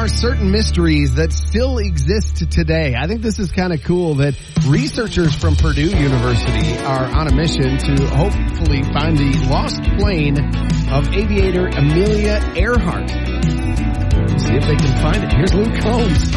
are certain mysteries that still exist today. I think this is kind of cool that researchers from Purdue University are on a mission to hopefully find the lost plane of aviator Amelia Earhart. See if they can find it. Here's Luke Combs.